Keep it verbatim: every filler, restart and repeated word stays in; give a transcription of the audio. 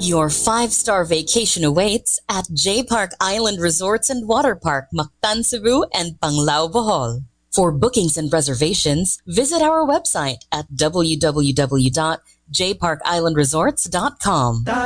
Your five-star vacation awaits at J Park Island Resorts and Water Park, Mactan, Cebu and Panglao, Bohol. For bookings and reservations, visit our website at w w w dot j park island resorts dot com.